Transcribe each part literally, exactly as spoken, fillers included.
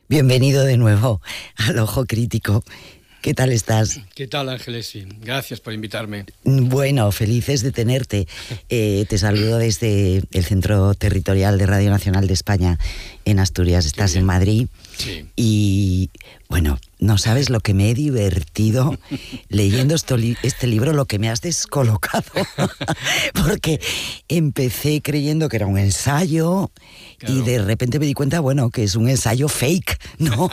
Bienvenido de nuevo al Ojo Crítico. ¿Qué tal estás? ¿Qué tal, Ángeles? Sí, gracias por invitarme. Bueno, felices de tenerte. Eh, te saludo desde el Centro Territorial de Radio Nacional de España en Asturias. Estás en Madrid. Sí. Y bueno, no sabes lo que me he divertido leyendo esto, este libro, lo que me has descolocado. Porque empecé creyendo que era un ensayo, claro, y de repente me di cuenta, bueno, que es un ensayo fake, ¿no?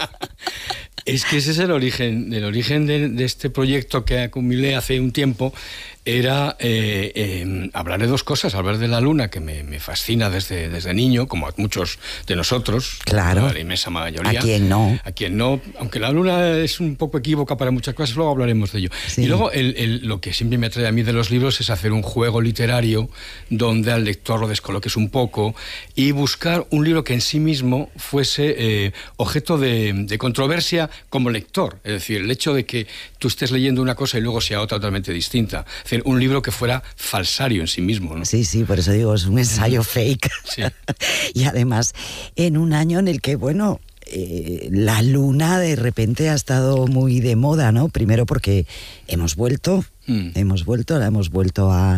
Es que ese es el origen, el origen de, de este proyecto que acumulé hace un tiempo. Era eh, eh, hablar de dos cosas, hablar de la luna, que me, me fascina desde, desde niño, como a muchos de nosotros, claro, la inmensa mayoría. ¿A quién no? A quien no, aunque la luna es un poco equívoca para muchas cosas, luego hablaremos de ello. Sí. Y luego el, el, lo que siempre me atrae a mí de los libros es hacer un juego literario donde al lector lo descoloques un poco y buscar un libro que en sí mismo fuese eh, objeto de, de controversia como lector. Es decir, el hecho de que tú estés leyendo una cosa y luego sea otra totalmente distinta. Un libro que fuera falsario en sí mismo, ¿no? Sí, sí, por eso digo, es un ensayo fake. Sí. Y además, en un año en el que, bueno, eh, la luna de repente ha estado muy de moda, ¿no? Primero porque hemos vuelto, mm. hemos vuelto, la hemos vuelto a...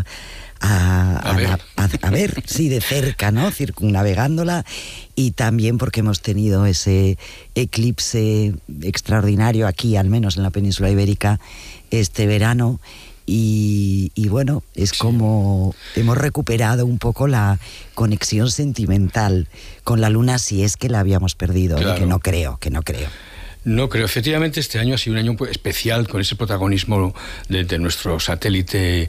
A, a, a, ver. a, a ver, sí, de cerca, ¿no? Circunnavegándola, y también porque hemos tenido ese eclipse extraordinario aquí, al menos en la península ibérica, este verano. Y, y bueno, es sí. como hemos recuperado un poco la conexión sentimental con la luna, si es que la habíamos perdido, claro. que no creo, que no creo. No creo. Efectivamente, este año ha sido un año especial con ese protagonismo de, de nuestro satélite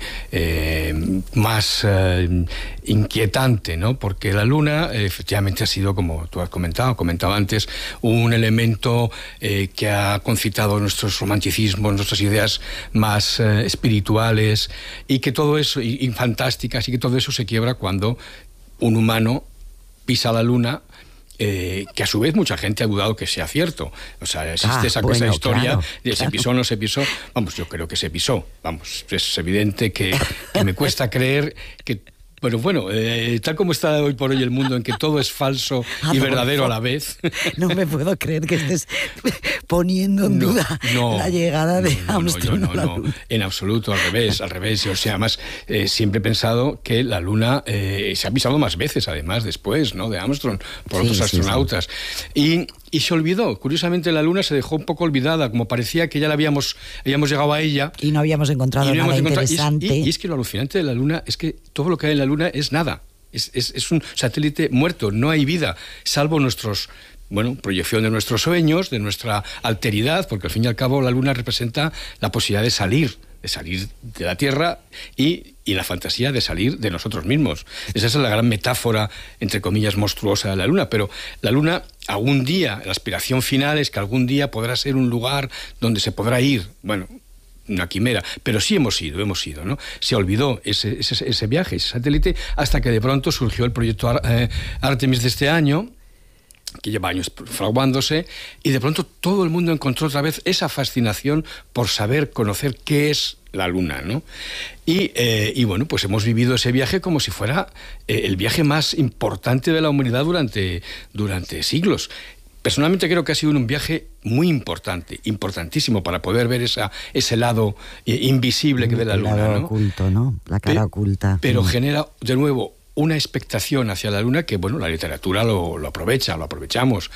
eh, más eh, inquietante, ¿no? Porque la Luna, eh, efectivamente, ha sido, como tú has comentado, comentaba antes, un elemento eh, que ha concitado nuestros romanticismos, nuestras ideas más eh, espirituales, y que todo eso, y, y fantásticas, y que todo eso se quiebra cuando un humano pisa la Luna. Eh, que a su vez mucha gente ha dudado que sea cierto. O sea, existe ah, esa, bueno, esa historia claro, de se claro. pisó o no se pisó. Vamos, yo creo que se pisó. Vamos, es evidente que, que me cuesta creer que... Pero bueno, eh, tal como está hoy por hoy el mundo, en que todo es falso ah, y verdadero a la vez. No me puedo creer que estés poniendo en duda no, no, la llegada de no, Armstrong. No, no, no, no, en absoluto, al revés, al revés. O sea, además, eh, siempre he pensado que la Luna eh, se ha pisado más veces, además, después, ¿no? De Armstrong, por sí, otros astronautas. Sí, sí. Y... Y se olvidó. Curiosamente, la Luna se dejó un poco olvidada, como parecía que ya la habíamos, habíamos llegado a ella. Y no habíamos encontrado no nada habíamos encontrado, interesante. Y es, y, y es que lo alucinante de la Luna es que todo lo que hay en la Luna es nada. Es, es, es un satélite muerto, no hay vida, salvo nuestros... Bueno, proyección de nuestros sueños, de nuestra alteridad, porque al fin y al cabo la Luna representa la posibilidad de salir, de salir de la Tierra y, y la fantasía de salir de nosotros mismos. Esa es la gran metáfora, entre comillas, monstruosa de la Luna, pero la Luna algún día, la aspiración final es que algún día podrá ser un lugar donde se podrá ir, bueno... una quimera, pero sí hemos ido, hemos ido, ¿no? Se olvidó ese, ese, ese viaje, ese satélite, hasta que de pronto surgió el proyecto Ar- eh, Artemis de este año, que lleva años fraguándose, y de pronto todo el mundo encontró otra vez esa fascinación por saber, conocer qué es la Luna, ¿no? Y, eh, y bueno, pues hemos vivido ese viaje como si fuera eh, el viaje más importante de la humanidad durante, durante siglos. Personalmente creo que ha sido un viaje muy importante, importantísimo, para poder ver esa, ese lado eh, invisible que de la el Luna, lado ¿no? oculto, ¿no? La cara Pe- oculta. Pero mm. genera, de nuevo, una expectación hacia la Luna que, bueno, la literatura lo, lo aprovecha, lo aprovechamos.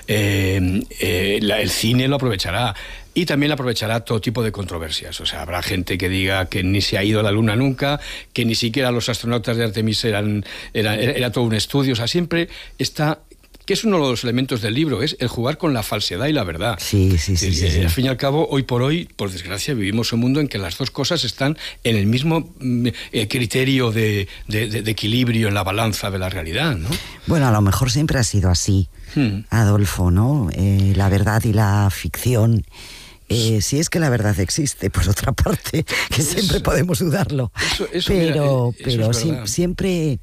Eh, eh, la, el cine lo aprovechará. Y también aprovechará todo tipo de controversias. O sea, habrá gente que diga que ni se ha ido a la Luna nunca, que ni siquiera los astronautas de Artemis eran, era, era, era todo un estudio. O sea, siempre está... que es uno de los elementos del libro, es el jugar con la falsedad y la verdad. Sí, sí, sí. sí, eh, sí. Al fin y al cabo, hoy por hoy, por desgracia, vivimos un mundo en que las dos cosas están en el mismo eh, criterio de, de, de, de equilibrio en la balanza de la realidad, ¿no? Bueno, a lo mejor siempre ha sido así, hmm. Adolfo, ¿no? Eh, la verdad y la ficción... Eh, si es que la verdad existe, por otra parte, que eso, siempre podemos dudarlo. Eso, eso, pero mira, eso pero si, siempre...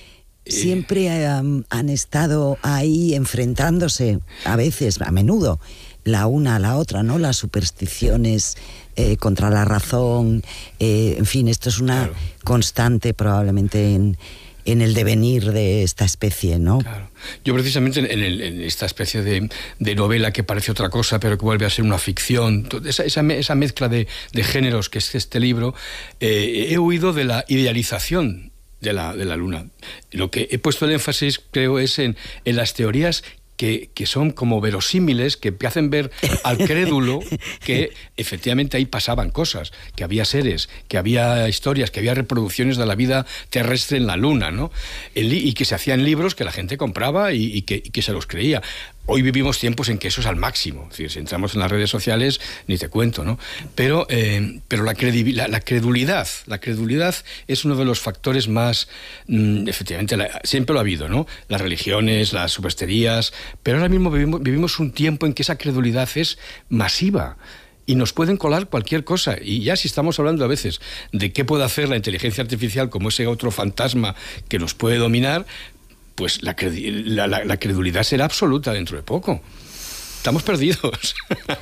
Siempre um, han estado ahí enfrentándose, a veces, a menudo, la una a la otra, ¿no? Las supersticiones eh, contra la razón, eh, en fin, esto es una claro. constante probablemente en, en el devenir de esta especie, ¿no? Claro. Yo precisamente en, el, en esta especie de, de novela que parece otra cosa, pero que vuelve a ser una ficción, esa, esa, esa mezcla de, de géneros que es este libro, eh, he huido de la idealización de la, de la luna. Lo que he puesto el énfasis, creo, es en, en las teorías Que, que son como verosímiles, que hacen ver al crédulo que efectivamente ahí pasaban cosas, que había seres, que había historias, que había reproducciones de la vida terrestre en la Luna, ¿no? Y que se hacían libros que la gente compraba y, y, que, y que se los creía. Hoy vivimos tiempos en que eso es al máximo. Es decir, si entramos en las redes sociales, ni te cuento, ¿no? Pero, eh, pero la, la, la credulidad, la credulidad es uno de los factores más, mmm, efectivamente, la, siempre lo ha habido, ¿no? Las religiones, las supersterías, pero ahora mismo vivimos, vivimos un tiempo en que esa credulidad es masiva. Y nos pueden colar cualquier cosa. Y ya si estamos hablando a veces de qué puede hacer la inteligencia artificial como ese otro fantasma que nos puede dominar, pues la, la, la, la credulidad será absoluta dentro de poco. Estamos perdidos.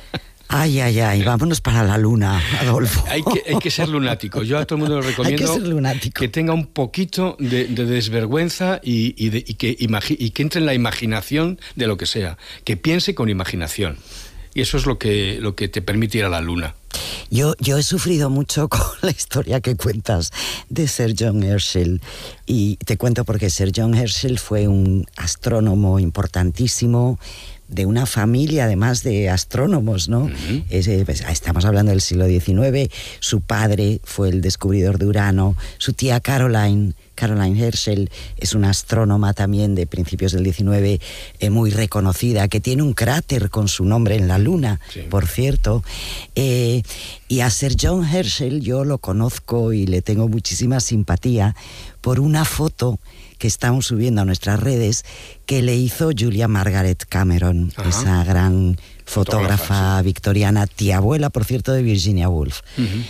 Ay, ay, ay, vámonos para la luna, Adolfo. Hay que, hay que ser lunático. Yo a todo el mundo le recomiendo hay que, ser lunático. que tenga un poquito de, de desvergüenza y, y, de, y, que imagi- y que entre en la imaginación de lo que sea. Que piense con imaginación. Y eso es lo que, lo que te permite ir a la luna. Yo, yo he sufrido mucho con la historia que cuentas de Sir John Herschel. Y te cuento porque Sir John Herschel fue un astrónomo importantísimo, de una familia además de astrónomos, ¿no? Uh-huh. Es, pues, estamos hablando del siglo diecinueve. Su padre fue el descubridor de Urano. Su tía Caroline, Caroline Herschel, es una astrónoma también de principios del diecinueve, eh, muy reconocida, que tiene un cráter con su nombre en la Luna, sí. Por cierto. Eh, y a Sir John Herschel yo lo conozco y le tengo muchísima simpatía por una foto que estamos subiendo a nuestras redes, que le hizo Julia Margaret Cameron, ajá, esa gran fotógrafa, fotógrafa sí. victoriana, tía abuela, por cierto, de Virginia Woolf. Uh-huh.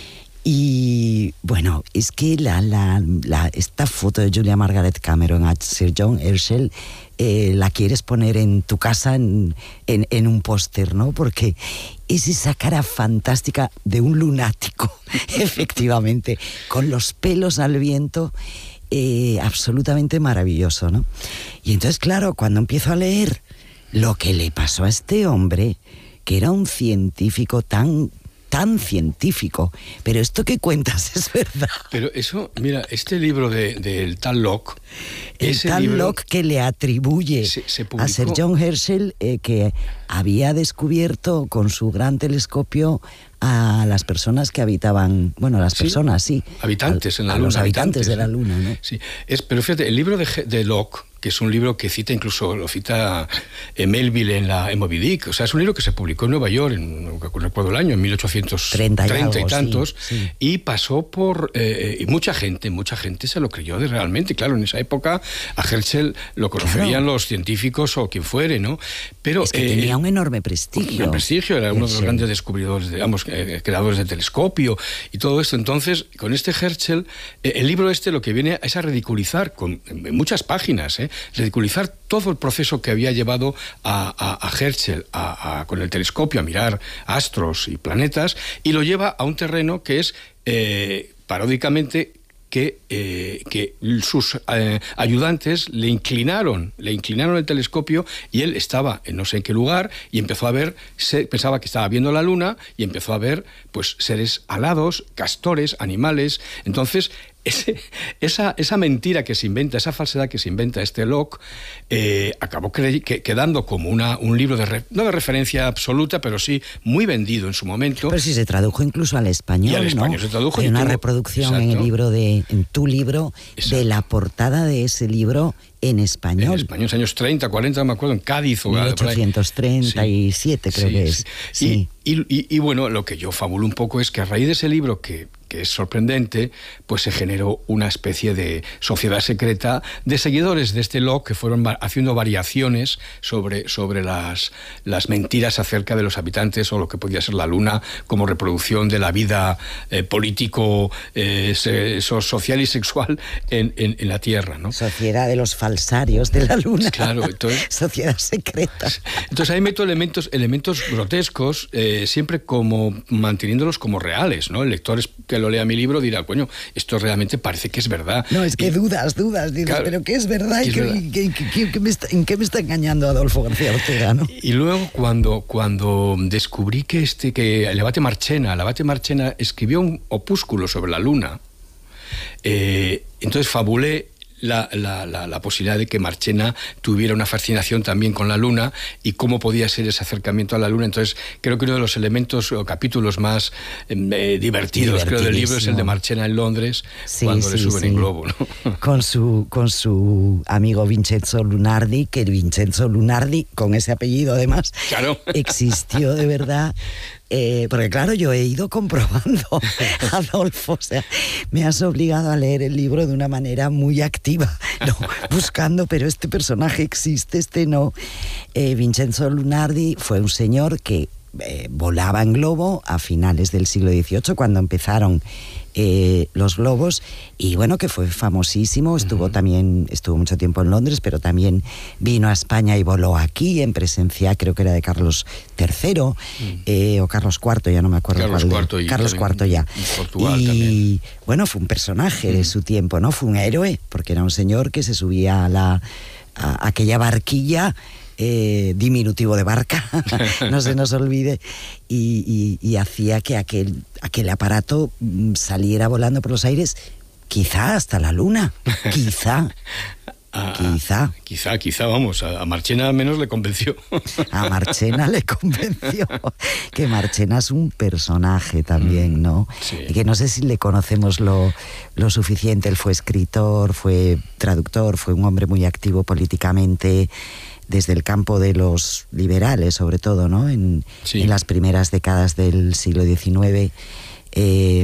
Y bueno, es que la, la, la, esta foto de Julia Margaret Cameron a Sir John Herschel eh, la quieres poner en tu casa en, en, en un póster, ¿no? Porque es esa cara fantástica de un lunático, efectivamente, con los pelos al viento. Eh, absolutamente maravilloso, ¿no? Y entonces, claro, cuando empiezo a leer lo que le pasó a este hombre, que era un científico tan, tan científico, pero esto que cuentas es verdad. Pero eso, mira, este libro del de, de tal Locke, el ese tal libro Locke que le atribuye se, se publicó... a Sir John Herschel eh, que había descubierto con su gran telescopio a las personas que habitaban, bueno, las personas, sí. sí habitantes a, en la a Luna. los habitantes, habitantes de la Luna, ¿no? Sí, es, pero fíjate, el libro de, de Locke, que es un libro que cita, incluso lo cita eh, Melville en, la, en Moby Dick, o sea, es un libro que se publicó en Nueva York, en, no recuerdo el año, en mil ochocientos treinta y, algo, y tantos, sí, sí. Y pasó por... Eh, y mucha gente, mucha gente se lo creyó de realmente, claro, en esa época a Herschel lo conocerían claro. los científicos o quien fuere, ¿no? Pero es que eh, tenía un enorme prestigio. Un gran prestigio, era uno de los grandes descubridores, digamos, eh, creadores de telescopio y todo esto. Entonces, con este Herschel, eh, el libro este lo que viene es a ridiculizar, con en muchas páginas, eh, ridiculizar todo el proceso que había llevado a, a, a Herschel a, a, con el telescopio a mirar astros y planetas, y lo lleva a un terreno que es, eh, paródicamente, que, eh, que sus eh, ayudantes le inclinaron, le inclinaron el telescopio y él estaba en no sé en qué lugar y empezó a ver, se, pensaba que estaba viendo la Luna y empezó a ver pues seres alados, castores, animales. Entonces ese, esa, esa mentira que se inventa, esa falsedad que se inventa este Locke, eh, acabó cre- que, quedando como una, un libro de re- no de referencia absoluta, pero sí muy vendido en su momento. Pero sí se tradujo incluso al español, y al español ¿no? se tradujo. Hay y una tuvo, reproducción exacto. en el libro de, en tu libro, exacto. de la portada de ese libro en español. En español, años treinta, cuarenta, me acuerdo, en Cádiz. O mil ochocientos treinta y siete, sí, creo sí, que sí. es. Sí. Y, y, y, y bueno, lo que yo fabulo un poco es que a raíz de ese libro, que, que es sorprendente, pues se generó una especie de sociedad secreta de seguidores de este Locke que fueron haciendo variaciones sobre, sobre las, las mentiras acerca de los habitantes o lo que podía ser la Luna como reproducción de la vida eh, político, eh, se, social y sexual en, en, en la Tierra, ¿no? Sociedad de los falsarios de la Luna. Claro, entonces... Sociedad secreta. Entonces ahí meto elementos, elementos grotescos, eh, siempre como manteniéndolos como reales, ¿no? El lector, es, el que lo lea mi libro dirá, coño, esto realmente parece que es verdad. No, es que y, dudas, dudas, dices, claro, pero ¿qué es verdad? ¿Y, es que, verdad? ¿Y, que, que, que me está, en qué me está engañando Adolfo García Ortega, no? Y luego cuando, cuando descubrí que, este, que el abate Marchena, el abate Marchena escribió un opúsculo sobre la luna, eh, entonces fabulé La, la, la, la posibilidad de que Marchena tuviera una fascinación también con la luna y cómo podía ser ese acercamiento a la luna. Entonces creo que uno de los elementos o capítulos más eh, divertidos creo del libro es el de Marchena en Londres, sí, cuando sí, le suben sí. en globo, ¿no? Con su, con su amigo Vincenzo Lunardi, que Vincenzo Lunardi, con ese apellido además, claro. existió de verdad. Eh, porque claro, yo he ido comprobando, Adolfo, o sea, me has obligado a leer el libro de una manera muy activa, ¿no? Buscando, pero este personaje existe, este no. Eh, Vincenzo Lunardi fue un señor que eh, volaba en globo a finales del siglo dieciocho, cuando empezaron eh, los globos, y bueno, que fue famosísimo, estuvo uh-huh. también, estuvo mucho tiempo en Londres, pero también vino a España y voló aquí en presencia, creo que era de Carlos tercero, uh-huh. eh, o Carlos cuarto, ya no me acuerdo Carlos cuál. Cuarto y Carlos cuarto ya. Portugal y también. Bueno, fue un personaje uh-huh. de su tiempo, ¿no? Fue un héroe, porque era un señor que se subía a la a aquella barquilla, Eh, diminutivo de barca, no se nos olvide, y, y, y hacía que aquel, aquel aparato saliera volando por los aires, quizá hasta la luna, quizá. A, quizá. Quizá, quizá, vamos, a, a Marchena al menos le convenció. A Marchena le convenció. Que Marchena es un personaje también, ¿no? Sí. Y que no sé si le conocemos lo, lo suficiente. Él fue escritor, fue traductor, fue un hombre muy activo políticamente, desde el campo de los liberales, sobre todo, ¿no? En, sí. en las primeras décadas del siglo diecinueve. Eh,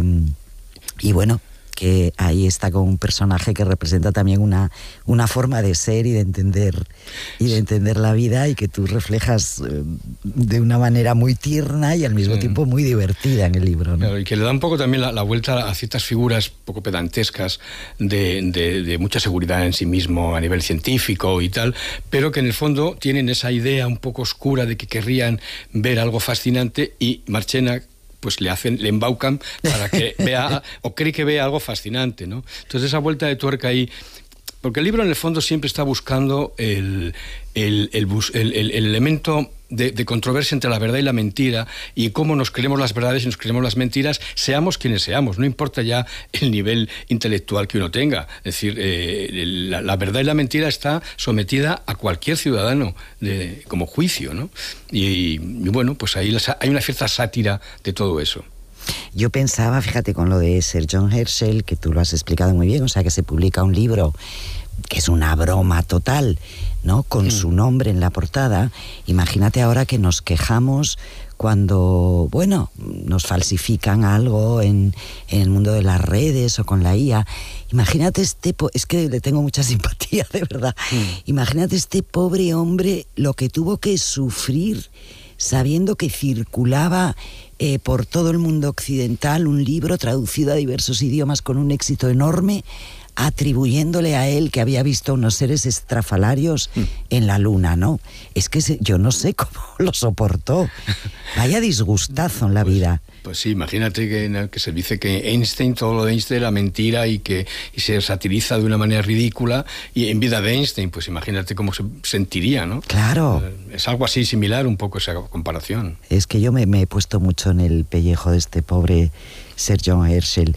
y bueno, que ahí está con un personaje que representa también una, una forma de ser y de entender y de entender la vida, y que tú reflejas eh, de una manera muy tierna y al mismo sí. tiempo muy divertida en el libro, ¿no? Claro, y que le da un poco también la, la vuelta a ciertas figuras poco pedantescas de, de, de mucha seguridad en sí mismo a nivel científico y tal, pero que en el fondo tienen esa idea un poco oscura de que querrían ver algo fascinante, y Marchena pues le hacen, le embaucan para que vea o cree que vea algo fascinante, ¿no? Entonces esa vuelta de tuerca ahí, porque el libro en el fondo siempre está buscando el, el, el, el, el, el elemento de, de controversia entre la verdad y la mentira, y cómo nos creemos las verdades y nos creemos las mentiras, seamos quienes seamos, no importa ya el nivel intelectual que uno tenga. Es decir, eh, la, la verdad y la mentira está sometida a cualquier ciudadano de, como juicio, ¿no? Y, y bueno, pues ahí las, hay una cierta sátira de todo eso. Yo pensaba, fíjate, con lo de Sir John Herschel, que tú lo has explicado muy bien, o sea, que se publica un libro que es una broma total, ¿no? Con mm. su nombre en la portada. Imagínate ahora que nos quejamos cuando, bueno, nos falsifican algo en, en el mundo de las redes o con la I A. Imagínate este, po- es que le tengo mucha simpatía, de verdad. Mm. Imagínate este pobre hombre lo que tuvo que sufrir sabiendo que circulaba eh, por todo el mundo occidental un libro traducido a diversos idiomas con un éxito enorme, atribuyéndole a él que había visto unos seres estrafalarios mm. en la luna, ¿no? Es que se, yo no sé cómo lo soportó. Vaya disgustazo en la pues, vida. Pues sí, imagínate que, que se dice que Einstein, todo lo de Einstein era mentira y que y se satiriza de una manera ridícula, y en vida de Einstein, pues imagínate cómo se sentiría, ¿no? Claro. Es algo así similar, un poco esa comparación. Es que yo me, me he puesto mucho en el pellejo de este pobre Sir John Herschel.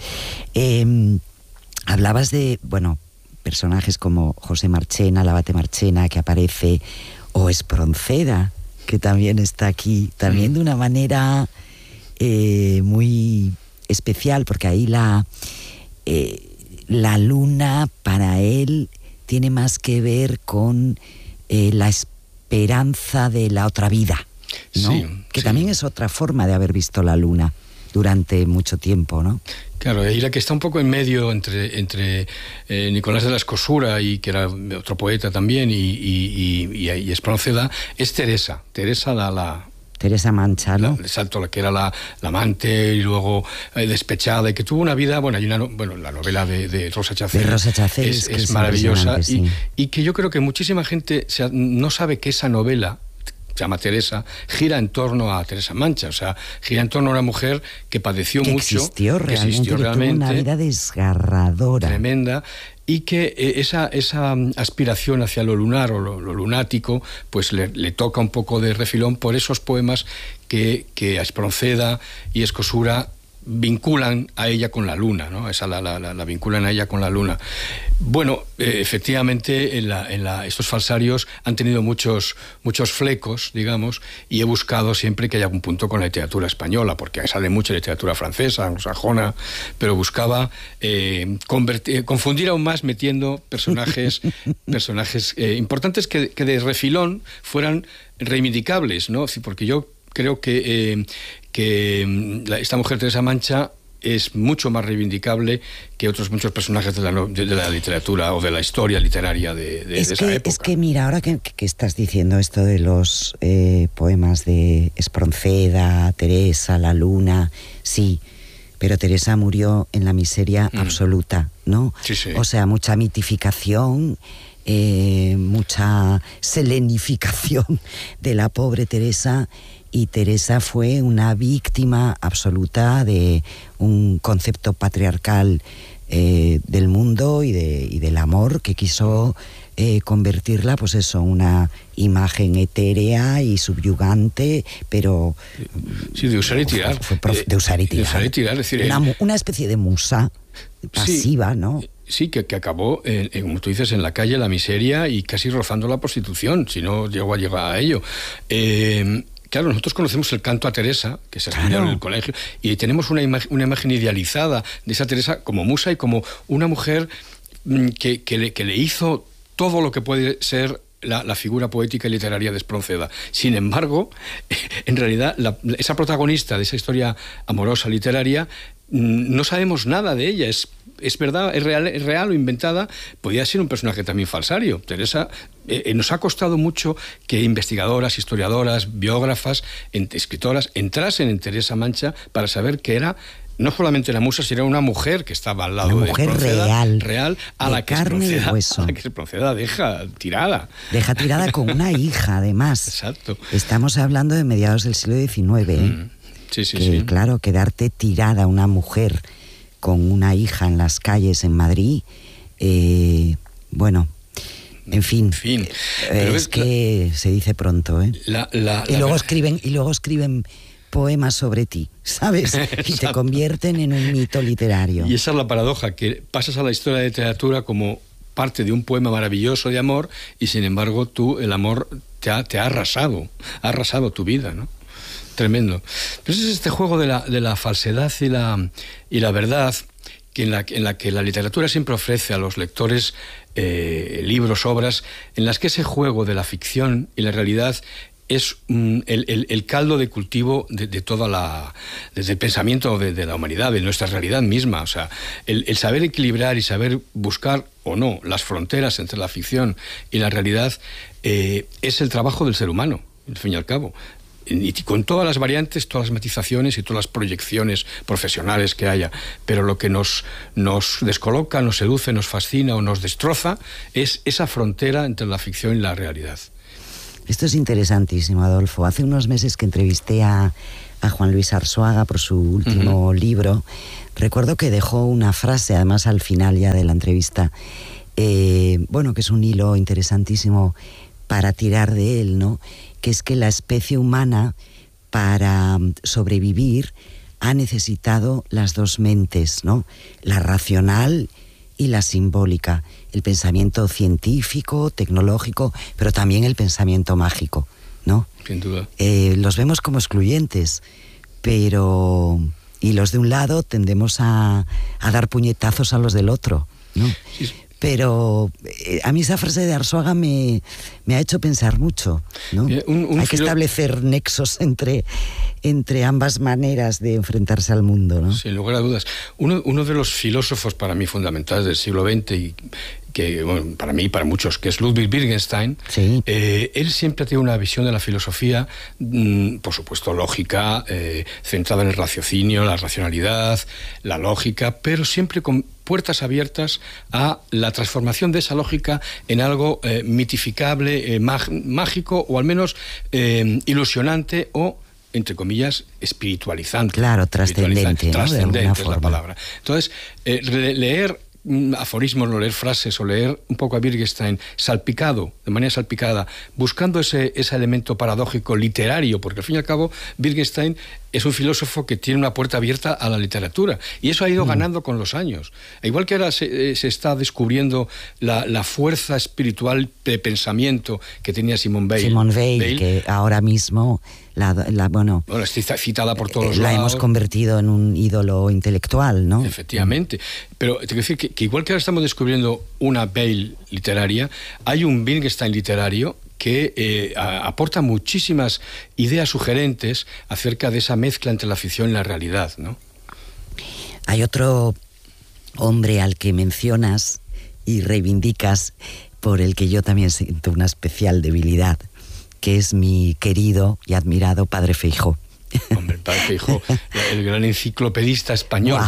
Eh, Hablabas de, bueno, personajes como José Marchena, el abate Marchena, que aparece, o Espronceda, que también está aquí, también de una manera eh, muy especial, porque ahí la, eh, la luna para él tiene más que ver con eh, la esperanza de la otra vida, ¿no? Sí, que sí. también es otra forma de haber visto la luna durante mucho tiempo, ¿no? Claro, y la que está un poco en medio entre, entre eh, Nicolás de la Escosura, y que era otro poeta también, y, y, y, y Espronceda, es Teresa. Teresa la... la Teresa Mancha, ¿no? La, exacto, la que era la, la amante y luego eh, despechada, y que tuvo una vida, bueno, hay una, bueno, la novela de, de Rosa Chacel. De Rosa Chacel es, es, es, es maravillosa, sí. y, y que yo creo que muchísima gente, o sea, no sabe que esa novela se llama Teresa, gira en torno a Teresa Mancha, o sea, gira en torno a una mujer que padeció que mucho, existió realmente, que existió que realmente, tuvo una vida desgarradora, tremenda, y que eh, esa, esa aspiración hacia lo lunar o lo, lo lunático, pues le, le toca un poco de refilón por esos poemas que, que Espronceda y Escosura vinculan a ella con la luna, ¿no? Esa la, la, la, la vinculan a ella con la luna. Bueno, eh, efectivamente, en la, en la, estos falsarios han tenido muchos, muchos flecos, digamos, y he buscado siempre que haya algún punto con la literatura española, porque sale mucha literatura francesa, anglosajona, pero buscaba eh, convertir, confundir aún más metiendo personajes, personajes eh, importantes que, que de refilón fueran reivindicables, ¿no? Porque yo creo que, eh, que la, esta mujer Teresa Mancha es mucho más reivindicable que otros muchos personajes de la, de, de la literatura o de la historia literaria de, de, es de que, esa época. Es que mira, ahora que, que estás diciendo esto de los eh, poemas de Espronceda, Teresa, La Luna, sí, pero Teresa murió en la miseria mm. absoluta, ¿no? Sí, sí. O sea, mucha mitificación, eh, mucha selenificación de la pobre Teresa. Y Teresa fue una víctima absoluta de un concepto patriarcal eh, del mundo y, de, y del amor que quiso eh, convertirla, pues eso, una imagen etérea y subyugante, pero... Sí, de usar y tirar. Fue, fue de usar y tirar. De usar y tirar, es decir... Una, una especie de musa pasiva, sí, ¿no? Sí, que, que acabó, en, en, como tú dices, en la calle, la miseria y casi rozando la prostitución, si no llegó a llegar a ello. Eh... Claro, nosotros conocemos el canto a Teresa, que se estudió en el colegio, y tenemos una, ima una imagen idealizada de esa Teresa como musa y como una mujer que, que, le, que le hizo todo lo que puede ser la, la figura poética y literaria de Espronceda. Sin embargo, en realidad, la, esa protagonista de esa historia amorosa literaria, no sabemos nada de ella. Es, es verdad, es real, es real o inventada. Podía ser un personaje también falsario. Teresa, eh, nos ha costado mucho que investigadoras, historiadoras, biógrafas, en, escritoras entrasen en Teresa Mancha para saber que era no solamente la musa, sino una mujer que estaba al lado una de mujer Espronceda, real, real a de la que carne y hueso. A la que Espronceda deja tirada. Deja tirada con una hija, además. Exacto. Estamos hablando de mediados del siglo diecinueve, ¿eh? Mm. Sí, sí, que, sí. Claro, quedarte tirada una mujer con una hija en las calles en Madrid, eh, bueno, en fin, en fin. Eh, Pero es que la, se dice pronto, ¿eh? La, la, y la luego verdad. escriben y luego escriben poemas sobre ti, ¿sabes? Y te convierten en un mito literario. Y esa es la paradoja, que pasas a la historia de la literatura como parte de un poema maravilloso de amor y sin embargo tú, el amor te ha, te ha arrasado, ha arrasado tu vida, ¿no? Tremendo. Pero ese es este juego de la, de la falsedad y la, y la verdad, que en, la, en la que la literatura siempre ofrece a los lectores eh, libros, obras, en las que ese juego de la ficción y la realidad es mm, el, el, el caldo de cultivo de, de toda la... desde el pensamiento de, de la humanidad, de nuestra realidad misma. O sea, el, el saber equilibrar y saber buscar o no las fronteras entre la ficción y la realidad eh, es el trabajo del ser humano, al fin y al cabo. Y con todas las variantes, todas las matizaciones y todas las proyecciones profesionales que haya. Pero lo que nos, nos descoloca, nos seduce, nos fascina o nos destroza es esa frontera entre la ficción y la realidad. Esto es interesantísimo, Adolfo. Hace unos meses que entrevisté a, a Juan Luis Arzuaga por su último uh-huh. libro, recuerdo que dejó una frase, además al final ya de la entrevista, eh, bueno, que es un hilo interesantísimo para tirar de él, ¿no? Que es que la especie humana, para sobrevivir, ha necesitado las dos mentes, ¿no? La racional y la simbólica, el pensamiento científico, tecnológico, pero también el pensamiento mágico, ¿no? Sin duda. Eh, los vemos como excluyentes, pero... y los de un lado tendemos a, a dar puñetazos a los del otro, ¿no? Sí. Pero eh, a mí esa frase de Arzuaga me, me ha hecho pensar mucho, ¿no? Un, un Hay que filo... establecer nexos entre, entre ambas maneras de enfrentarse al mundo, ¿no? Sin lugar a dudas. Uno, uno de los filósofos para mí fundamentales del siglo veinte y que, bueno, para mí y para muchos, que es Ludwig Wittgenstein, sí. eh, él siempre tiene una visión de la filosofía, mmm, por supuesto lógica, eh, centrada en el raciocinio, la racionalidad, la lógica, pero siempre con puertas abiertas a la transformación de esa lógica en algo eh, mitificable, eh, mag, mágico o al menos eh, ilusionante o, entre comillas, espiritualizante. Claro, trascendente, ¿no? Trascendente es la palabra. Entonces, eh, leer aforismos, o leer frases, o leer un poco a Wittgenstein salpicado, de manera salpicada, buscando ese, ese elemento paradójico literario, porque al fin y al cabo Wittgenstein es un filósofo que tiene una puerta abierta a la literatura, y eso ha ido mm. ganando con los años. Igual que ahora se, se está descubriendo la, la fuerza espiritual de pensamiento que tenía Simone Weil. Simone Weil, Weil que ahora mismo la, la, bueno, bueno, está citada por todos la lados. hemos convertido en un ídolo intelectual, ¿no? Efectivamente. Pero te quiero decir que, que igual que ahora estamos descubriendo una Weil literaria, hay un Wittgenstein literario que eh, a, aporta muchísimas ideas sugerentes acerca de esa mezcla entre la ficción y la realidad, ¿no? Hay otro hombre al que mencionas y reivindicas, por el que yo también siento una especial debilidad, que es mi querido y admirado padre Feijóo. Hombre, el padre Feijóo, el gran enciclopedista español.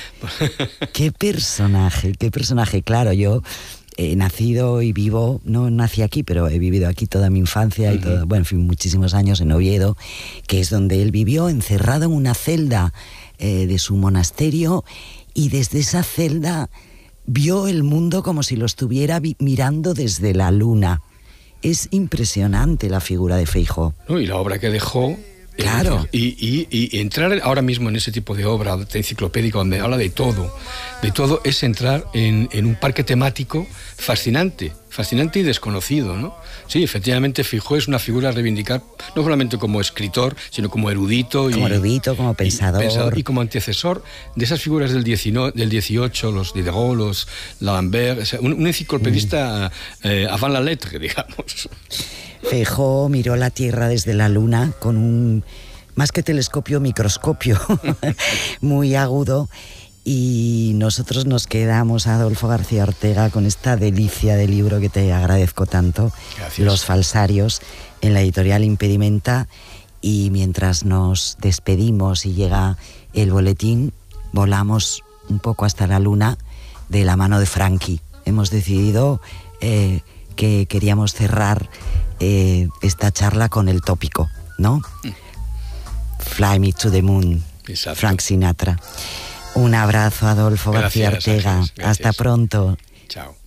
¡Qué personaje, qué personaje! Claro, yo he nacido y vivo, no nací aquí, pero he vivido aquí toda mi infancia y todo, bueno, en fin, muchísimos años en Oviedo, que es donde él vivió, encerrado en una celda eh, de su monasterio, y desde esa celda vio el mundo como si lo estuviera mirando desde la luna. Es impresionante la figura de Feijóo. No, y la obra que dejó. Claro. Y, y, y entrar ahora mismo en ese tipo de obra de enciclopédica donde habla de todo, de todo, es entrar en, en un parque temático fascinante, fascinante y desconocido, ¿no? Sí, efectivamente Feijóo es una figura a reivindicar, no solamente como escritor, sino como erudito. Como y, erudito, como pensador. Y, pensador, y como antecesor de esas figuras del, diecinueve, del dieciocho, los Diderot, los D'Alembert, o sea, un, un enciclopedista mm. eh, avant la lettre, digamos. Feijóo miró la Tierra desde la Luna con un, más que telescopio, microscopio muy agudo, y nosotros nos quedamos, Adolfo García Ortega, con esta delicia de libro que te agradezco tanto. Gracias. Los falsarios, en la editorial Impedimenta, y mientras nos despedimos y llega el boletín, volamos un poco hasta la Luna de la mano de Frankie. Hemos decidido eh, que queríamos cerrar Eh, esta charla con el tópico, ¿no? Mm. Fly Me to the Moon. Exacto. Frank Sinatra. Un abrazo, Adolfo García Ortega. Hasta pronto. Chao.